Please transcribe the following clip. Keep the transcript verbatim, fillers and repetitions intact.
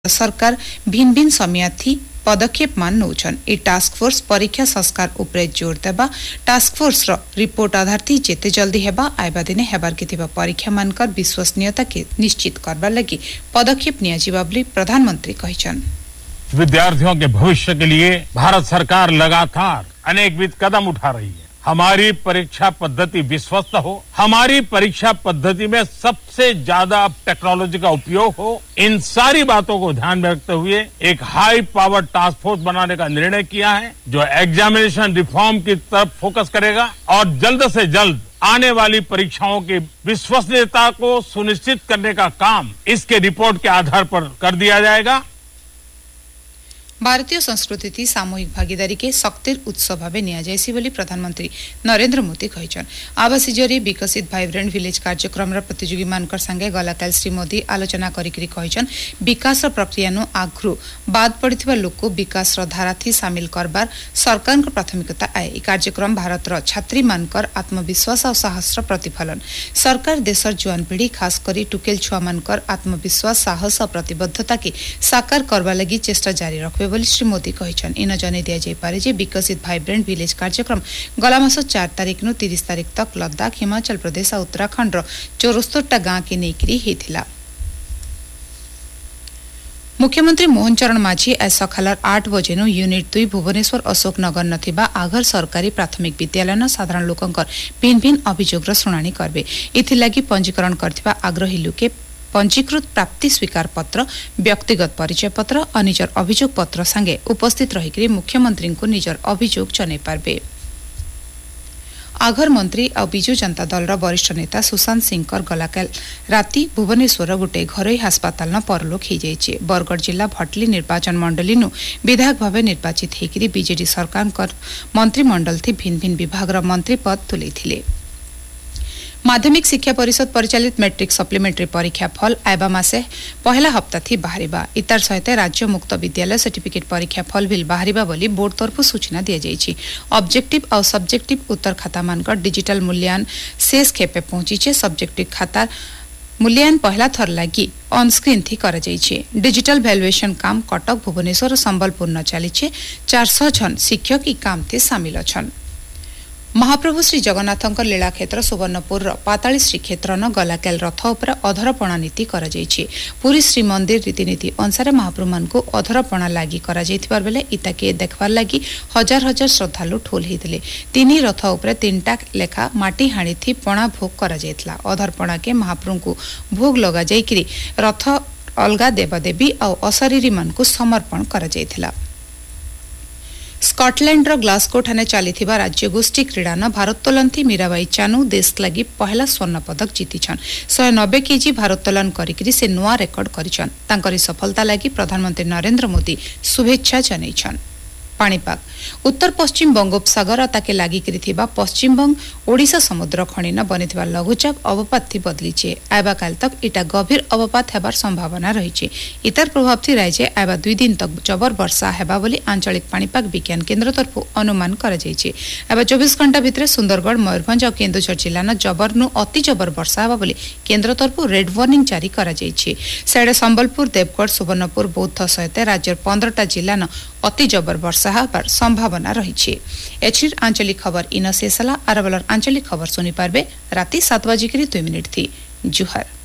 सरकार भिन्न भिन्न समयार्थी पदक्षेप मान नौछन। ए टास्क फोर्स परीक्षा संस्कार उपरे जोर देबा टास्क फोर्स रो रिपोर्ट आधार थी जेते जल्दी हेबा आइबा दिने हेबार किथिबा परीक्षा मानकर विश्वसनीयता के निश्चित करबा लगी पदक्षेप निया जिबा बोली प्रधानमंत्री कहिछन। विद्यार्थियों के भविष्य के लिए भारत सरकार लगातार अनेकविध कदम उठा रही है। हमारी परीक्षा पद्धति विश्वस्त हो, हमारी परीक्षा पद्धति में सबसे ज्यादा टेक्नोलॉजी का उपयोग हो, इन सारी बातों को ध्यान में रखते हुए एक हाई पावर टास्क फोर्स बनाने का निर्णय किया है जो एग्जामिनेशन रिफॉर्म की तरफ फोकस करेगा और जल्द से जल्द आने वाली परीक्षाओं की विश्वसनीयता को सुनिश्चित करने का काम इसके रिपोर्ट के आधार पर कर दिया जाएगा। भारतीय संस्कृति थी सामूहिक भागीदारी के शक्तिर उत्सव भावे निया जायसी बोली प्रधानमंत्री नरेंद्र मोदी कहिछन। आवासी जरी विकसित भाइब्रेंट विलेज कार्यक्रम रा प्रतियोगी मानकर संगे गलाकाल श्री मोदी आलोचना करिकरी कहिछन विकास प्रक्रिया नु आग्रु बाद पड़िथिबा लोक को विकास रा धारा थी शामिल करबार सरकार को प्राथमिकता आए। कार्यक्रम भारत रा छात्री मानकर आत्मविश्वास और साहस रा प्रतिफलन। सरकार देशर जुआन पीढ़ी खास करी टुकेल छुआ मानकर आत्मविश्वास साहस और प्रतिबद्धता के साकार करबा लगी चेष्टा जारी रखबे बोली श्री मोदी कहिछन। इन जने दिया जाय पारे जे विकसित भाइब्रेंट विलेज कार्यक्रम गला मास चार तारिख नु तीस तारिख तक लद्दाख हिमाचल प्रदेश और उत्तराखंड रो चौहत्तर गाँ के नेकरी हेथिला। मुख्यमंत्री मोहन चरण माझी आज सखालार आठ बजे नु यूनिट दुई भुवनेश्वर अशोक नगर नथिबा आघर सरकारी प्राथमिक विद्यालय न साधारण लोकंकर भिन्न भिन्न अभियोग र शुणाणी करबे। इथिलागी पंजीकरण करथिबा आग्रही लोके पंजीकृत प्राप्ति स्वीकार पत्र, व्यक्तिगत परिचय पत्र और निजर अभियोग पत्र संगे उपस्थित रही मुख्यमंत्री को निजर अभियोग जनै पारबे। आघर मंत्री और बिजु जनता दल रा वरिष्ठ नेता सुशांत सिंह गलाकाल राति भुवनेश्वर गोटे घरोई अस्पताल न परलोक हो जाइए। बरगढ़ जिला भटली निर्वाचन मंडली नु विधायक भाव निर्वाचित होकर बीजेडी सरकार मंत्रिमंडल थी भिन्न भिन्न विभाग रा मंत्री पद तुले। माध्यमिक शिक्षा परिषद परिचालित मैट्रिक सप्लीमेंटरी परीक्षा फल आयबा मासे पहला हप्ता थी बाहरिबा। इतार सहित राज्य मुक्त विद्यालय सर्टिफिकेट परीक्षा फल भी बाहरिबा बोली बोर्ड तरफ सूचना दिया जायछि। ऑब्जेक्टिव और सब्जेक्टिव उत्तर खाता मानकर डिजिटल मूल्यांकन शेष खेपे पहुंची। सब्जेक्टिव खाता मूल्यांकन पहला थर लगी ऑन स्क्रीन थी कर जाइछे। डिजिटल वैल्यूएशन काम कटक भुवनेश्वर संबलपुर न चलीछे। चार सौ जन शिक्षक ई काम थे शामिल अछन। महाप्रभु श्री जगन्नाथ लीला क्षेत्र सुवर्णपुर पाताली श्रीक्षेत्र न गलाकाल रथ उपर अधरपणा नीति कर जाइछे। पुरी श्री मंदिर रीतिनीति अनुसार महाप्रभु मान को अधरपणा लागि करा जाइथिबार बेले इताके देखबार लागि हजार हजार श्रद्धालु ठोल हेतिले। तीन रथ उपर तीनटा लेखा माटी हाणी थी पणा भोग करा जाइतला। अधरपणा के महाप्रभु को भोग लगा जाइकरी रथ अलगा देवदेवी और अशरीरी मान को समर्पण करा जाइतला। स्कॉटलैंड रो ग्लासगो ठाने चलीथिबा राज्य गोष्ठी क्रीड़ा न भारोत्तोलन मीराबाई चानू देश लगी पहला स्वर्ण पदक जीतिछन। सौ नब्बे केजी भारोत्तोलन करिकरी से नुआ रेकर्ड करिछन। तांकरी सफलता लगी प्रधानमंत्री नरेंद्र मोदी शुभेच्छा जनाइछन। पाणीपाग उत्तर पश्चिम बंगोपसागर और ताके लागि करिथिबा पश्चिम बंग ओडिशा समुद्र खणी न बनिथिबा लघुचाप अवपात थी बदलीचे। आयबा काल तक इटा गभीर अवपात हेबार संभावना रहिছে। इतर प्रभाव थी राज्य आयबा दुई दिन तक जबर वर्षा हेबा बोली आंचलिक पाणीपाग विज्ञान केन्द्र तरफ अनुमान करा जायছে। आयबा चौबीस घंटा भितर सुंदरगढ़ मयूरभंज और केन्दुझर जिला न जबर नु अति जबर वर्षा हेबा बोली केन्द्र तरफ रेड वार्निंग जारी करा जायছে। सेडे संबलपुर देवगढ़ सुवर्णपुर बौद्ध सहित राज्यर पंद्रह जिला न अति जबर वर्षा होबार संभावना रही। एचर आंचलिक खबर इन शेषला आरबलर आंचलिक खबर सुनी पारबे राति सात बजे दुई मिनिट थी। जुहार।